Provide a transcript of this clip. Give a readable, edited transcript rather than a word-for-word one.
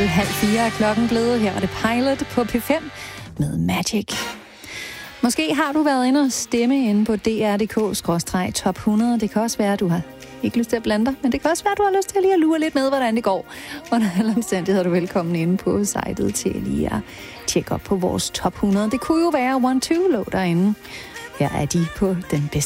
til 3:30 er klokken blevet. Her var det Pilot på P5 med Magic. Måske har du været inde og stemme inde på dr.dk/top 100. Det kan også være, at du har ikke lyst til at blande dig, men det kan også være, at du har lyst til at lige at lure lidt med, hvordan det går. Under alle omstændigheder er du velkommen inde på sitet til lige at tjekke op på vores top 100. Det kunne jo være 1-2 lå derinde. Her er de på den bedste